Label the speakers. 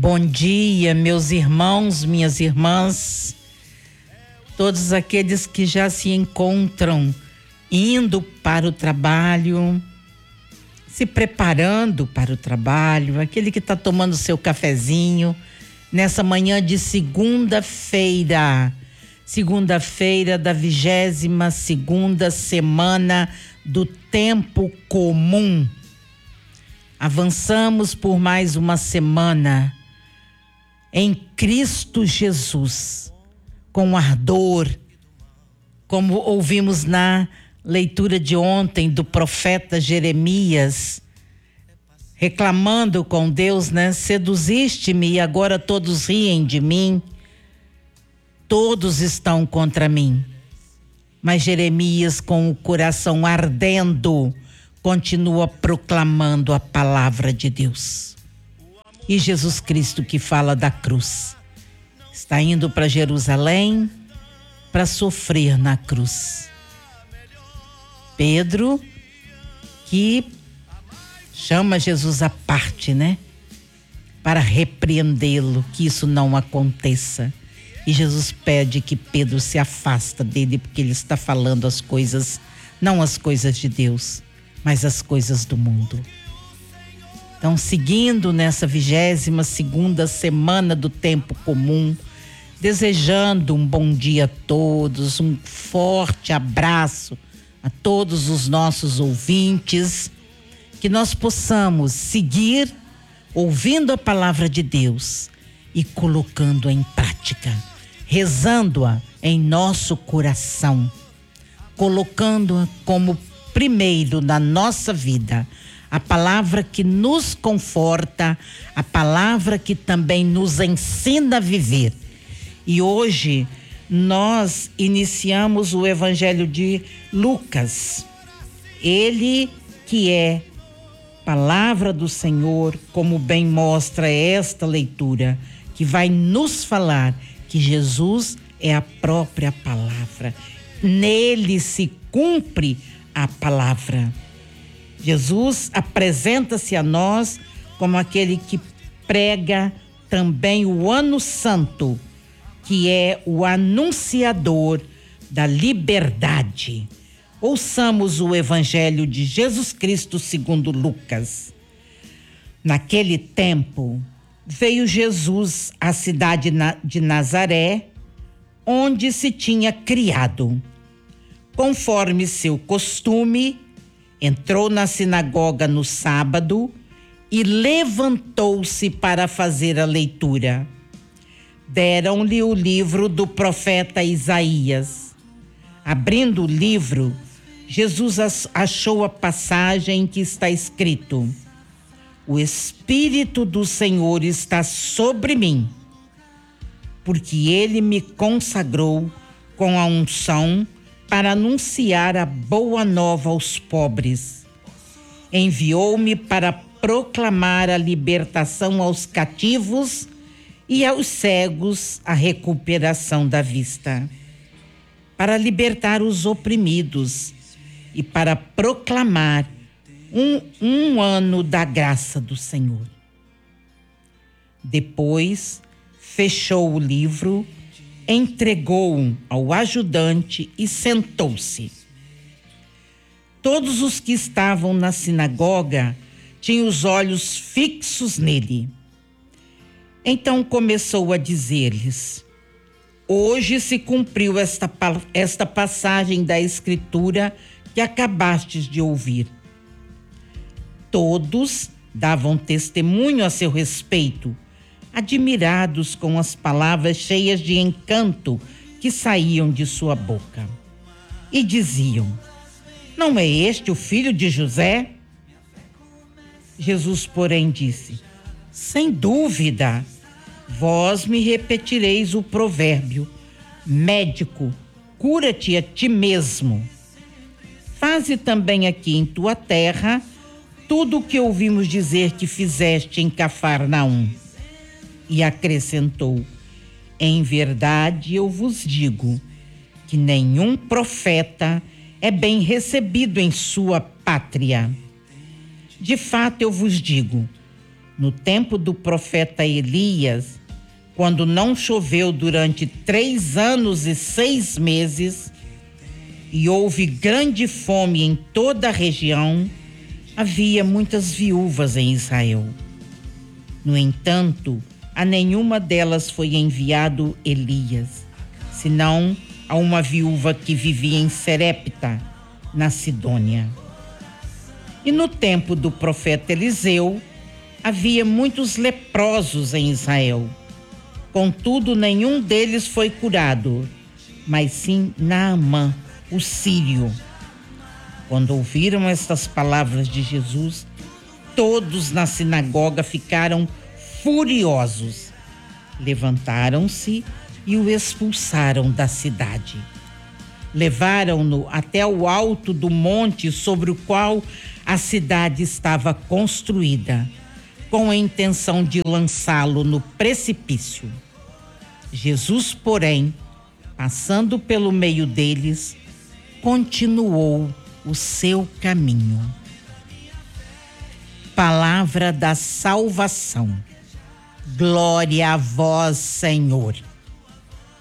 Speaker 1: Bom dia, meus irmãos, minhas irmãs, todos aqueles que já se encontram indo para o trabalho, se preparando para o trabalho, aquele que está tomando seu cafezinho nessa manhã de segunda-feira da 22ª semana do tempo comum. Avançamos por mais uma semana em Cristo Jesus, com ardor, como ouvimos na leitura de ontem do profeta Jeremias, reclamando com Deus, né? Seduziste-me e agora todos riem de mim, todos estão contra mim. Mas Jeremias, com o coração ardendo, continua proclamando a palavra de Deus. E Jesus Cristo, que fala da cruz, está indo para Jerusalém para sofrer na cruz. Pedro, que chama Jesus à parte, né? Para repreendê-lo, que isso não aconteça. E Jesus pede que Pedro se afasta dele, porque ele está falando as coisas, não as coisas de Deus, mas as coisas do mundo. Então, seguindo nessa 22ª semana do tempo comum, desejando um bom dia a todos, um forte abraço a todos os nossos ouvintes, que nós possamos seguir ouvindo a palavra de Deus e colocando em prática, rezando-a em nosso coração, colocando-a como primeiro na nossa vida, a palavra que nos conforta, a palavra que também nos ensina a viver. E hoje nós iniciamos o Evangelho de Lucas. Ele que é palavra do Senhor, como bem mostra esta leitura, que vai nos falar que Jesus é a própria palavra. Nele se cumpre a palavra. Jesus apresenta-se a nós como aquele que prega também o Ano Santo, que é o anunciador da liberdade. Ouçamos o Evangelho de Jesus Cristo segundo Lucas. Naquele tempo, veio Jesus à cidade de Nazaré, onde se tinha criado. Conforme seu costume, entrou na sinagoga no sábado e levantou-se para fazer a leitura. Deram-lhe o livro do profeta Isaías. Abrindo o livro, Jesus achou a passagem em que está escrito: O Espírito do Senhor está sobre mim, porque ele me consagrou com a unção para anunciar a boa nova aos pobres. Enviou-me para proclamar a libertação aos cativos e aos cegos a recuperação da vista, para libertar os oprimidos e para proclamar um ano da graça do Senhor. Depois, fechou o livro, entregou-o ao ajudante e sentou-se. Todos os que estavam na sinagoga tinham os olhos fixos nele. Então começou a dizer-lhes: Hoje se cumpriu esta passagem da Escritura que acabastes de ouvir. Todos davam testemunho a seu respeito, admirados com as palavras cheias de encanto que saíam de sua boca. E diziam: Não é este o filho de José? Jesus, porém, disse: Sem dúvida, vós me repetireis o provérbio: Médico, cura-te a ti mesmo. Faze também aqui em tua terra tudo o que ouvimos dizer que fizeste em Cafarnaum. E acrescentou: Em verdade eu vos digo que nenhum profeta é bem recebido em sua pátria. De fato eu vos digo, No tempo do profeta Elias, quando não choveu durante 3 anos e 6 meses, e houve grande fome em toda a região, havia muitas viúvas em Israel. No entanto, a nenhuma delas foi enviado Elias, senão a uma viúva que vivia em Serepta, na Sidônia. E no tempo do profeta Eliseu, havia muitos leprosos em Israel. Contudo, nenhum deles foi curado, mas sim Naamã, o sírio. Quando ouviram estas palavras de Jesus, todos na sinagoga ficaram furiosos. Levantaram-se e o expulsaram da cidade. Levaram-no até o alto do monte sobre o qual a cidade estava construída, com a intenção de lançá-lo no precipício. Jesus, porém, passando pelo meio deles, continuou o seu caminho. Palavra da salvação. Glória a vós, Senhor.